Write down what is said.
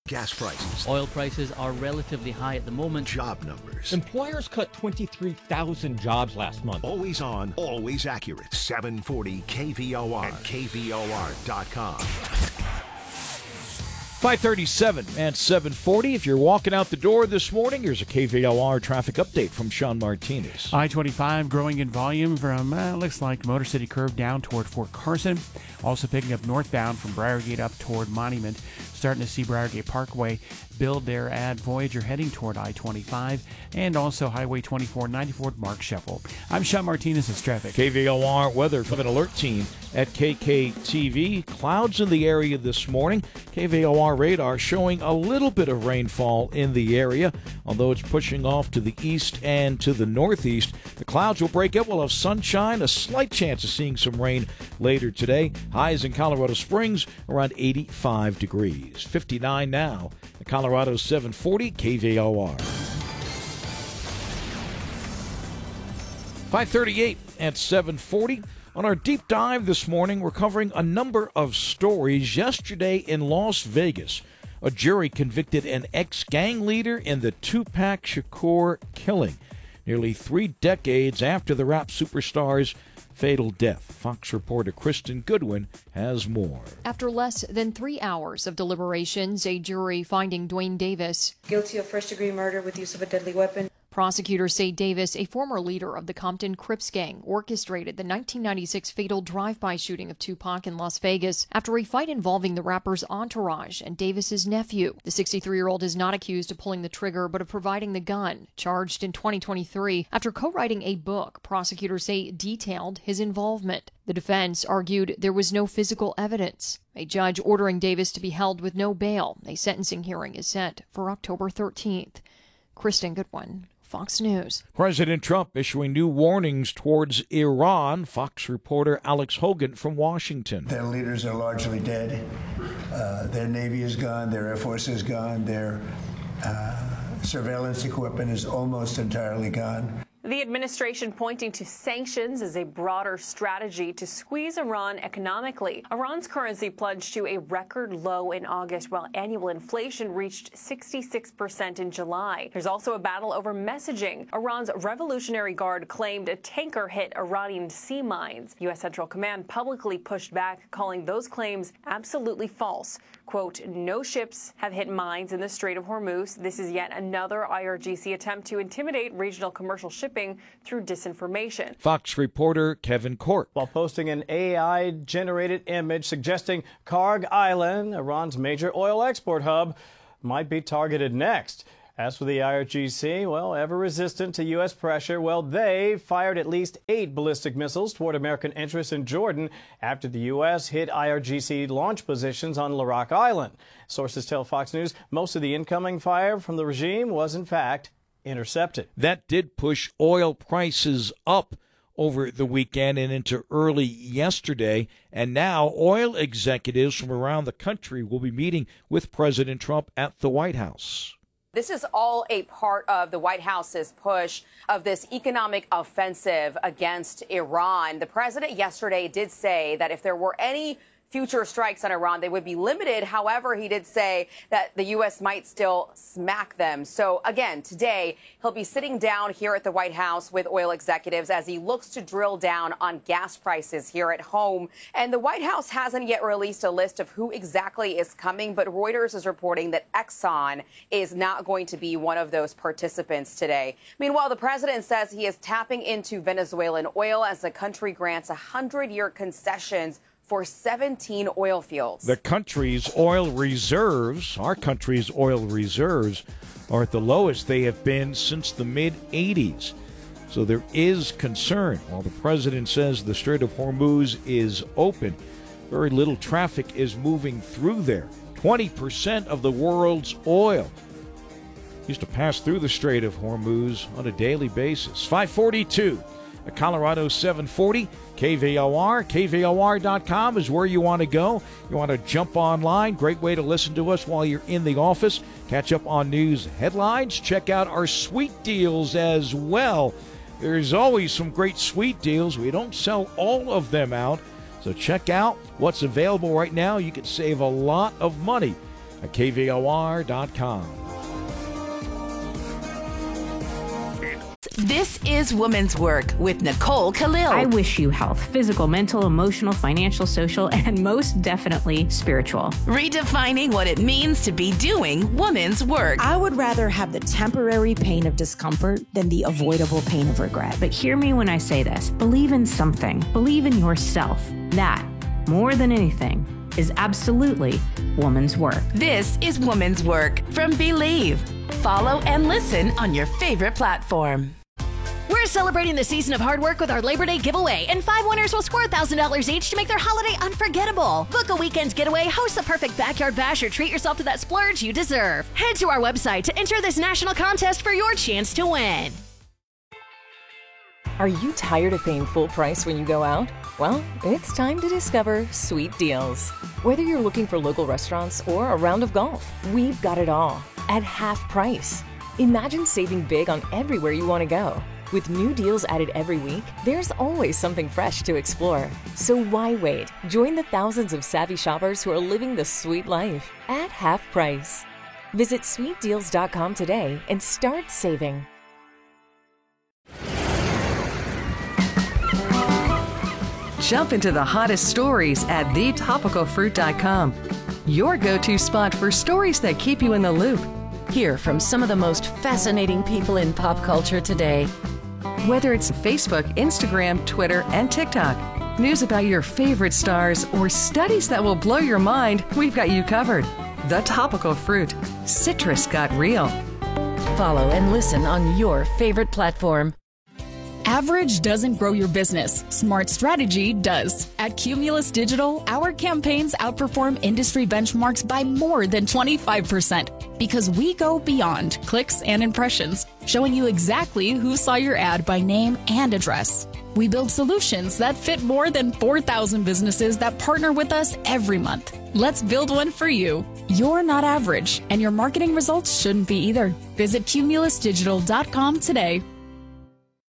Gas prices. Oil prices are relatively high at the moment. Job numbers. Employers cut 23,000 jobs last month. Always on, always accurate. 740 KVOR and KVOR.com. 537 and 740. If you're walking out the door this morning, here's a KVOR traffic update from Sean Martinez. I-25 growing in volume from, looks like Motor City Curve down toward Fort Carson. Also picking up northbound from Briargate up toward Monument. Starting to see Briargate Parkway build there at Voyager heading toward I-25. And also Highway 24 94 Mark Sheffel. I'm Sean Martinez. It's traffic. KVOR weather from an alert team at KKTV. Clouds in the area this morning. KVOR radar showing a little bit of rainfall in the area, although it's pushing off to the east and to the northeast. The clouds will break up. We'll have sunshine, a slight chance of seeing some rain later today. Highs in Colorado Springs around 85 degrees. 59 now at Colorado 740 KVOR. 538 at 740. On our deep dive this morning, we're covering a number of stories. Yesterday in Las Vegas, a jury convicted an ex-gang leader in the Tupac Shakur killing, nearly 3 decades after the rap superstar's fatal death. Fox reporter Kristen Goodwin has more. After less than 3 hours of deliberations, a jury finding Duane Davis guilty of first-degree murder with use of a deadly weapon. Prosecutors say Davis, a former leader of the Compton Crips gang, orchestrated the 1996 fatal drive-by shooting of Tupac in Las Vegas after a fight involving the rapper's entourage and Davis's nephew. The 63-year-old is not accused of pulling the trigger, but of providing the gun. Charged in 2023 after co-writing a book, prosecutors say detailed his involvement. The defense argued there was no physical evidence. A judge ordering Davis to be held with no bail. A sentencing hearing is set for October 13th. Kristen Goodwin, Fox News. President Trump issuing new warnings towards Iran. Fox reporter Alex Hogan from Washington. Their leaders are largely dead. Their Navy is gone. Their Air Force is gone. Their surveillance equipment is almost entirely gone. The administration pointing to sanctions as a broader strategy to squeeze Iran economically. Iran's currency plunged to a record low in August, while annual inflation reached 66% in July. There's also a battle over messaging. Iran's Revolutionary Guard claimed a tanker hit Iranian sea mines. U.S. Central Command publicly pushed back, calling those claims absolutely false. Quote, no ships have hit mines in the Strait of Hormuz. This is yet another IRGC attempt to intimidate regional commercial shipping through disinformation. Fox reporter Kevin Court. While posting an AI-generated image suggesting Karg Island, Iran's major oil export hub, might be targeted next. As for the IRGC, well, ever resistant to U.S. pressure, well, they fired at least 8 ballistic missiles toward American interests in Jordan after the U.S. hit IRGC launch positions on Larak Island. Sources tell Fox News most of the incoming fire from the regime was, in fact, intercepted. That did push oil prices up over the weekend and into early yesterday. And now oil executives from around the country will be meeting with President Trump at the White House. This is all a part of the White House's push of this economic offensive against Iran. The president yesterday did say that if there were any future strikes on Iran, they would be limited. However, he did say that the U.S. might still smack them. So, again, today he'll be sitting down here at the White House with oil executives as he looks to drill down on gas prices here at home. And the White House hasn't yet released a list of who exactly is coming, but Reuters is reporting that Exxon is not going to be one of those participants today. Meanwhile, the president says he is tapping into Venezuelan oil as the country grants 100-year concessions for 17 oil fields. The country's oil reserves, our country's oil reserves, are at the lowest they have been since the mid-'80s. So there is concern. While the president says the Strait of Hormuz is open, very little traffic is moving through there. 20% of the world's oil used to pass through the Strait of Hormuz on a daily basis. 542. At Colorado 740, KVOR, KVOR.com is where you want to go. You want to jump online, great way to listen to us while you're in the office. Catch up on news headlines. Check out our sweet deals as well. There's always some great sweet deals. We don't sell all of them out. So check out what's available right now. You can save a lot of money at KVOR.com. This is Women's Work with Nicole Khalil. I wish you health, physical, mental, emotional, financial, social, and most definitely spiritual. Redefining what it means to be doing women's work. I would rather have the temporary pain of discomfort than the avoidable pain of regret. But hear me when I say this. Believe in something. Believe in yourself. That, more than anything, is absolutely woman's work. This is Women's Work from Believe. Follow and listen on your favorite platform. We're celebrating the season of hard work with our Labor Day giveaway, and 5 winners will score $1,000 each to make their holiday unforgettable. Book a weekend getaway, host the perfect backyard bash, or treat yourself to that splurge you deserve. Head to our website to enter this national contest for your chance to win. Are you tired of paying full price when you go out? Well, it's time to discover Sweet Deals. Whether you're looking for local restaurants or a round of golf, we've got it all at half price. Imagine saving big on everywhere you want to go. With new deals added every week, there's always something fresh to explore. So why wait? Join the thousands of savvy shoppers who are living the sweet life at half price. Visit sweetdeals.com today and start saving. Jump into the hottest stories at thetopicalfruit.com. Your go-to spot for stories that keep you in the loop. Hear from some of the most fascinating people in pop culture today. Whether it's Facebook, Instagram, Twitter, and TikTok, news about your favorite stars, or studies that will blow your mind, we've got you covered. The Topical Fruit. Citrus got real. Follow and listen on your favorite platform. Average doesn't grow your business. Smart strategy does. At Cumulus Digital, our campaigns outperform industry benchmarks by more than 25% because we go beyond clicks and impressions, showing you exactly who saw your ad by name and address. We build solutions that fit more than 4,000 businesses that partner with us every month. Let's build one for you. You're not average, and your marketing results shouldn't be either. Visit cumulusdigital.com today.